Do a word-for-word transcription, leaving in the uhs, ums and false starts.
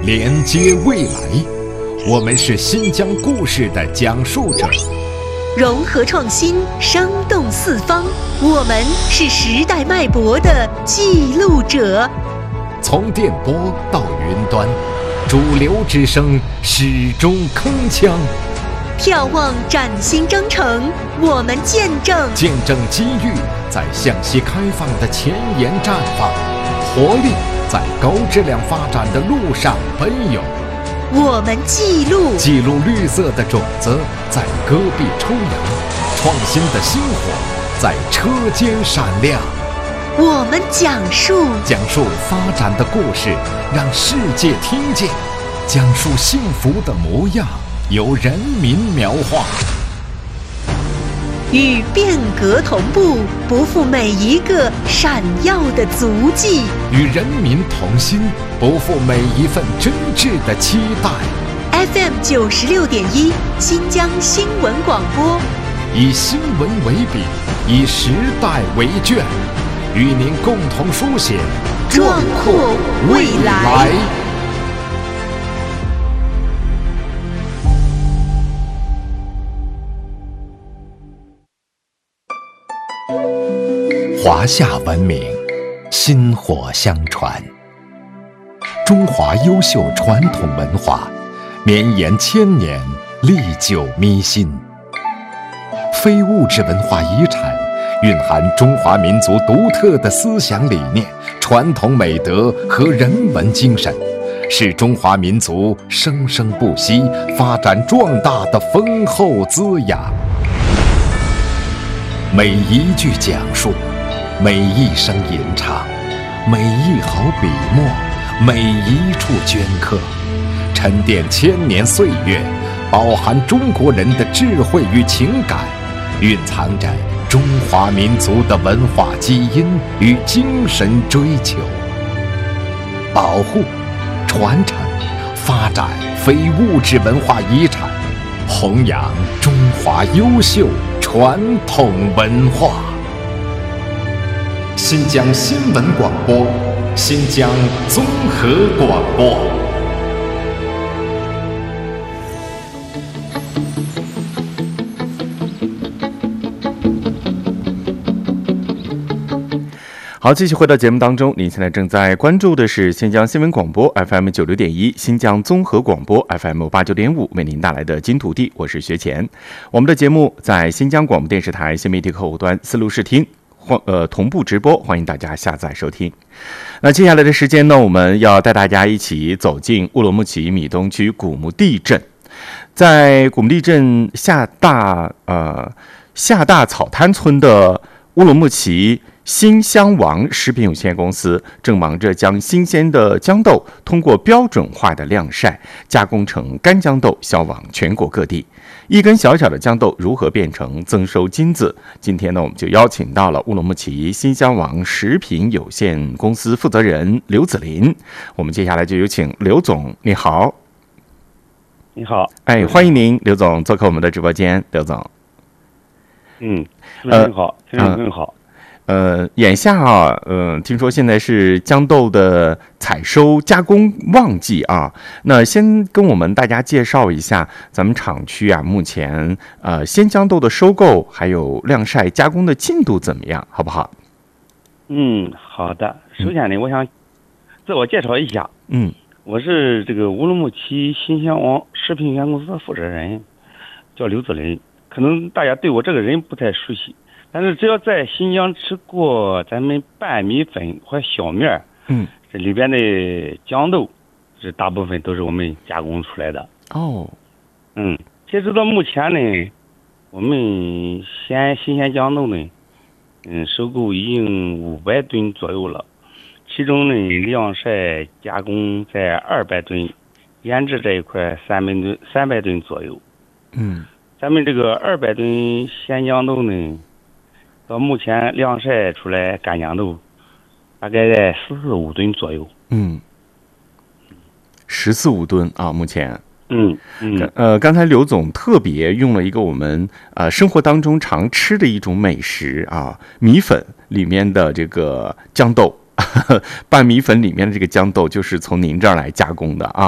连接未来。我们是新疆故事的讲述者， 融合创新，生动四方。我们是时代脉搏的记录者。 从电波到云端，主流之声始终铿锵。 眺望崭新征程，我们见证见证机遇在向西开放的前沿绽放，活力在高质量发展的路上奔涌。 我们记录记录绿色的种子在戈壁抽芽，创新的星火在车间闪亮。 我们讲述讲述发展的故事，让世界听见；讲述幸福的模样，由人民描画。 与变革同步，不负每一个闪耀的足迹； 与人民同心，不负每一份真挚的期待。 F M 九十六点一，新疆新闻广播， 以新闻为笔，以时代为卷，与您共同书写壮阔未来。 华夏文明，薪火相传。中华优秀传统文化，绵延千年，历久弥新。非物质文化遗产，蕴含中华民族独特的思想理念、传统美德和人文精神，是中华民族生生不息、发展壮大的丰厚滋养。每一句讲述，每一声吟唱，每一毫笔墨，每一处镌刻，沉淀千年岁月，饱含中国人的智慧与情感，蕴藏着中华民族的文化基因与精神追求。保护、传承、发展非物质文化遗产，弘扬中华优秀传统文化。新疆新闻广播，新疆综合广播。 好，继续回到节目当中，您现在正在关注的是新疆新闻广播 F M 九六点一，新疆综合广播 F M 八九点五，为您带来的金土地，我是学前。我们的节目在新疆广播电视台新媒体客户端思路视听呃同步直播，欢迎大家下载收听。那接下来的时间呢，我们要带大家一起走进乌鲁木齐米东区古木地镇。在古木地镇下大呃下大草滩村的乌鲁木齐新乡王食品有限公司正忙着将新鲜的豇豆通过标准化的晾晒加工成干豇豆，销往全国各地。一根小小的豇豆如何变成增收金子？今天呢，我们就邀请到了乌鲁木齐新乡王食品有限公司负责人刘子林。我们接下来就有请刘总，你好。 你好， 哎，欢迎您，刘总做客我们的直播间。刘总， 嗯，非常好，非常很好。 呃，眼下啊，呃，听说现在是豇豆的采收加工旺季啊。那先跟我们大家介绍一下咱们厂区啊，目前呃鲜豇豆的收购还有晾晒加工的进度怎么样，好不好？ 嗯，好的。首先呢，嗯、我想自我介绍一下。 嗯， 我是这个乌鲁木齐新乡王食品有限公司的负责人，叫刘子林。可能大家对我这个人不太熟悉。但是只要在新疆吃过咱们拌米粉或小面， 嗯， 这里边的豇豆，这大部分都是我们加工出来的。 哦， 嗯，截止到目前呢，我们鲜新鲜豇豆呢，嗯，收购已经五百吨左右了，其中呢晾晒加工在二百吨，腌制这一块三百吨三百吨左右。 嗯， 咱们这个二百吨鲜豇豆呢，到目前晾晒出来干豇豆，大概在十四五吨左右。 嗯，十四五吨啊，目前。 嗯嗯。 呃，刚才刘总特别用了一个我们呃生活当中常吃的一种美食啊，米粉里面的这个豇豆，拌米粉里面的这个豇豆就是从您这儿来加工的啊。